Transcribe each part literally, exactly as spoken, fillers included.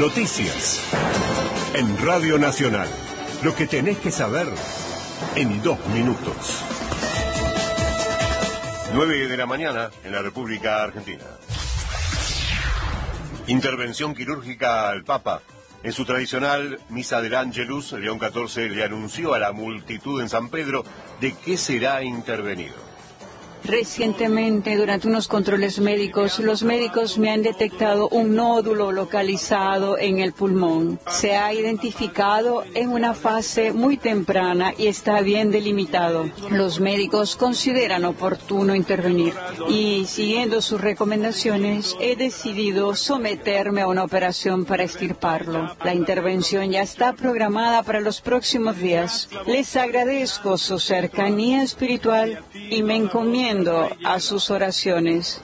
Noticias. En Radio Nacional. Lo que tenés que saber en dos minutos. nueve de la mañana en la República Argentina. Intervención quirúrgica al Papa. En su tradicional Misa del Ángelus, León catorce le anunció a la multitud en San Pedro de qué será intervenido. Recientemente, durante unos controles médicos, los médicos me han detectado un nódulo localizado en el pulmón. Se ha identificado en una fase muy temprana y está bien delimitado. Los médicos consideran oportuno intervenir y, siguiendo sus recomendaciones, he decidido someterme a una operación para extirparlo. La intervención ya está programada para los próximos días. Les agradezco su cercanía espiritual y me encomiendo a sus oraciones.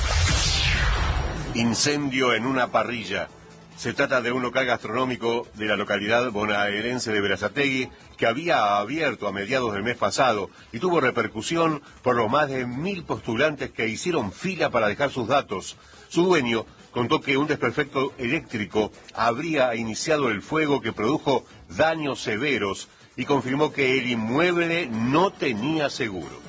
Incendio en una parrilla. Se trata de un local gastronómico de la localidad bonaerense de Berazategui que había abierto a mediados del mes pasado y tuvo repercusión por los más de mil postulantes que hicieron fila para dejar sus datos. Su dueño contó que un desperfecto eléctrico habría iniciado el fuego que produjo daños severos y confirmó que el inmueble no tenía seguro.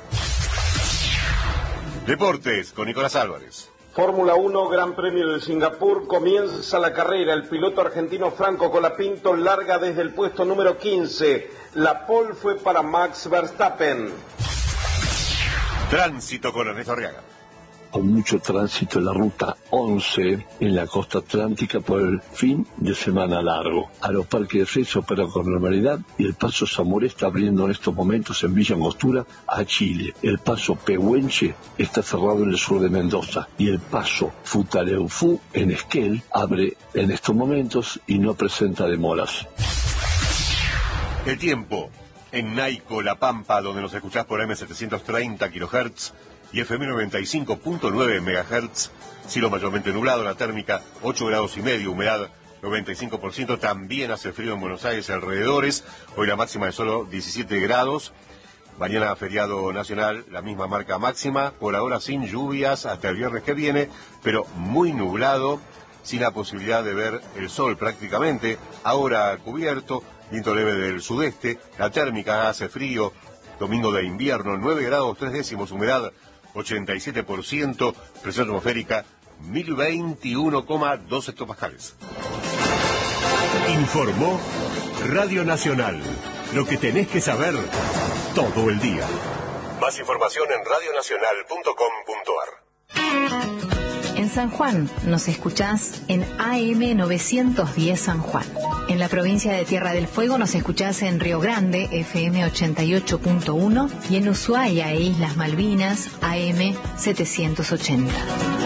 Deportes, con Nicolás Álvarez. Fórmula uno, Gran Premio de Singapur, comienza la carrera. El piloto argentino Franco Colapinto larga desde el puesto número quince. La pole fue para Max Verstappen. Tránsito con Ernesto Arriaga. Con mucho tránsito en la ruta once en la costa atlántica por el fin de semana largo. Aeroparque de Fez opera con normalidad y el paso Zamora está abriendo en estos momentos en Villa Angostura a Chile. El paso Pehuenche está cerrado en el sur de Mendoza y el paso Futaleufú en Esquel abre en estos momentos y no presenta demoras. El tiempo en Naico, La Pampa, donde nos escuchás por eme setecientos treinta kilohertz y efe eme noventa y cinco punto nueve megahertz, cielo mayormente nublado, la térmica ocho grados y medio, humedad noventa y cinco por ciento, también hace frío en Buenos Aires y alrededores, hoy la máxima es solo diecisiete grados, mañana feriado nacional, la misma marca máxima, por ahora sin lluvias hasta el viernes que viene, pero muy nublado, sin la posibilidad de ver el sol prácticamente, ahora cubierto, viento leve del sudeste, la térmica hace frío, domingo de invierno, nueve grados tres décimos, humedad ochenta y siete por ciento, presión atmosférica mil veintiuno coma dos hectopascales. Informó Radio Nacional. Lo que tenés que saber todo el día. Más información en radio nacional punto com punto ar. En San Juan nos escuchás en A M novecientos diez San Juan. En la provincia de Tierra del Fuego nos escuchás en Río Grande, efe eme ochenta y ocho punto uno, y en Ushuaia e Islas Malvinas, A M setecientos ochenta.